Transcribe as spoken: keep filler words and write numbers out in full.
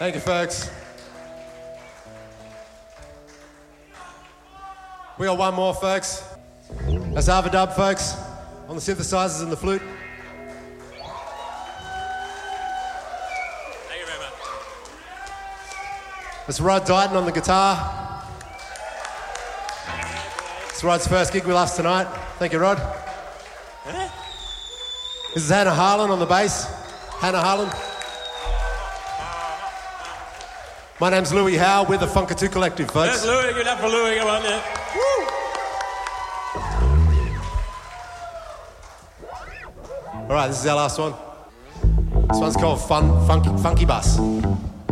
Thank you, folks. We got one more, folks. That's Avadub, folks, on the synthesizers and the flute. Thank you very much. That's Rod Dighton on the guitar. It's Rod's first gig with us tonight. Thank you, Rod. Huh? This is Hannah Harlan on the bass. Hannah Harlan. My name's Louis Howe. We're the Funkatoo Collective, folks. Yes, Louis. Give it up for Louis. Come on, yeah. All right, this is our last one. This one's called Fun Funky Funky Bus.